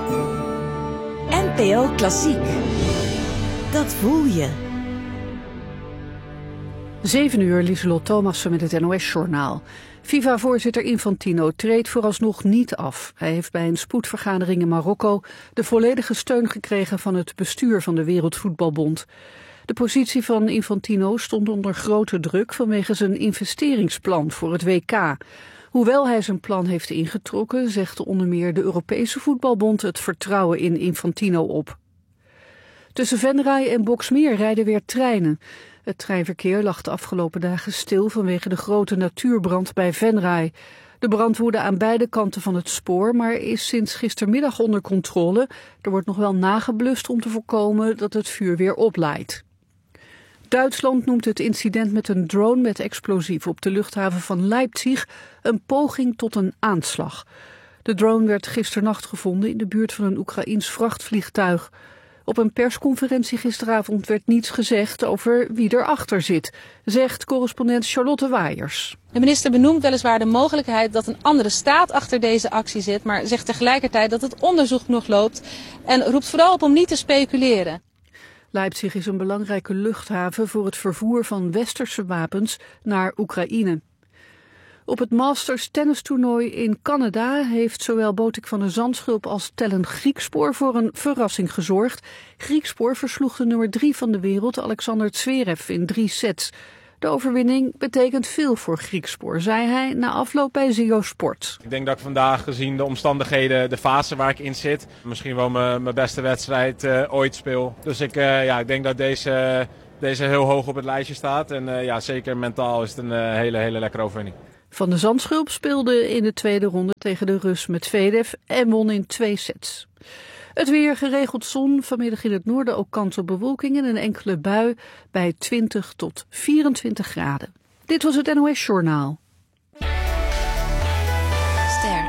NPO Klassiek. Dat voel je. 7 uur, Lieselot Thomassen met het NOS-journaal. FIFA-voorzitter Infantino treedt vooralsnog niet af. Hij heeft bij een spoedvergadering in Marokko de volledige steun gekregen van het bestuur van de Wereldvoetbalbond. De positie van Infantino stond onder grote druk vanwege zijn investeringsplan voor het WK. Hoewel hij zijn plan heeft ingetrokken, zegt onder meer de Europese Voetbalbond het vertrouwen in Infantino op. Tussen Venray en Boxmeer rijden weer treinen. Het treinverkeer lag de afgelopen dagen stil vanwege de grote natuurbrand bij Venray. De brand woedde aan beide kanten van het spoor, maar is sinds gistermiddag onder controle. Er wordt nog wel nageblust om te voorkomen dat het vuur weer oplaait. Duitsland noemt het incident met een drone met explosief op de luchthaven van Leipzig een poging tot een aanslag. De drone werd gisternacht gevonden in de buurt van een Oekraïens vrachtvliegtuig. Op een persconferentie gisteravond werd niets gezegd over wie erachter zit, zegt correspondent Charlotte Waaiers. De minister benoemt weliswaar de mogelijkheid dat een andere staat achter deze actie zit, maar zegt tegelijkertijd dat het onderzoek nog loopt en roept vooral op om niet te speculeren. Leipzig is een belangrijke luchthaven voor het vervoer van westerse wapens naar Oekraïne. Op het Masters tennistoernooi in Canada heeft zowel Botik van der Zandschulp als Tellen Griekspoor voor een verrassing gezorgd. Griekspoor versloeg de nummer 3 van de wereld, Alexander Zverev, in 3 sets. De overwinning betekent veel voor Griekspoor, zei hij na afloop bij Ziggo Sport. Ik denk dat ik vandaag, gezien de omstandigheden, de fase waar ik in zit, misschien wel mijn beste wedstrijd ooit speel. Dus ik denk dat deze heel hoog op het lijstje staat. En zeker mentaal is het een hele lekkere overwinning. Van der Zandschulp speelde in de tweede ronde tegen de Rus Medvedev en won in 2 sets. Het weer, geregeld zon, vanmiddag in het noorden ook kans op bewolking en een enkele bui bij 20 tot 24 graden. Dit was het NOS Journaal. Ster.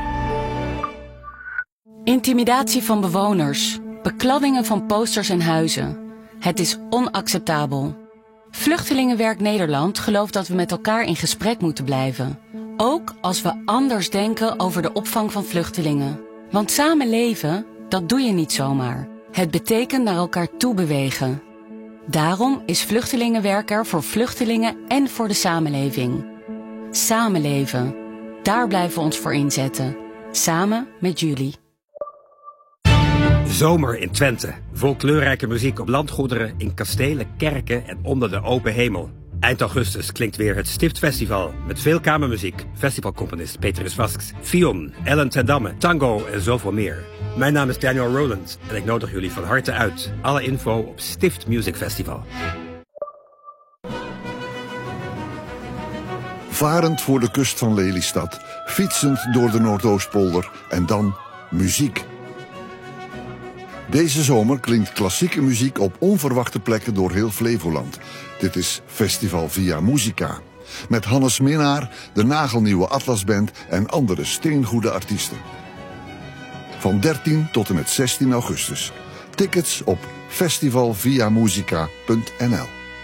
Intimidatie van bewoners, bekladdingen van posters en huizen. Het is onacceptabel. Vluchtelingenwerk Nederland gelooft dat we met elkaar in gesprek moeten blijven. Ook als we anders denken over de opvang van vluchtelingen. Want samen leven, dat doe je niet zomaar. Het betekent naar elkaar toe bewegen. Daarom is Vluchtelingenwerk er voor vluchtelingen en voor de samenleving. Samenleven. Daar blijven we ons voor inzetten. Samen met jullie. Zomer in Twente. Vol kleurrijke muziek op landgoederen, in kastelen, kerken en onder de open hemel. Eind augustus klinkt weer het Stiftfestival met veel kamermuziek, festivalcomponist Petrus Vasks, Fion, Ellen ten Damme, tango en zoveel meer. Mijn naam is Daniel Rowland en ik nodig jullie van harte uit. Alle info op Stift Music Festival. Varend voor de kust van Lelystad, fietsend door de Noordoostpolder en dan muziek. Deze zomer klinkt klassieke muziek op onverwachte plekken door heel Flevoland. Dit is Festival Via Musica. Met Hannes Minnaar, de nagelnieuwe Atlasband en andere steengoede artiesten. Van 13 tot en met 16 augustus. Tickets op festivalviamusica.nl.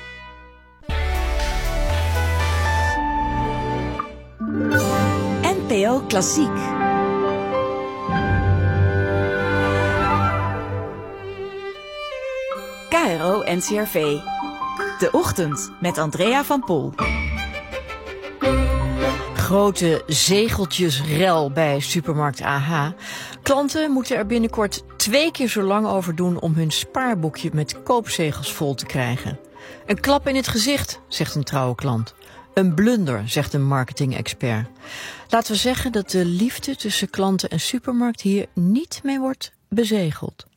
NPO Klassiek. KRO NCRV. De Ochtend met Andrea van Pol. Grote zegeltjesrel bij supermarkt AH. Klanten moeten er binnenkort 2 keer zo lang over doen om hun spaarboekje met koopzegels vol te krijgen. Een klap in het gezicht, zegt een trouwe klant. Een blunder, zegt een marketing-expert. Laten we zeggen dat de liefde tussen klanten en supermarkt hier niet mee wordt bezegeld.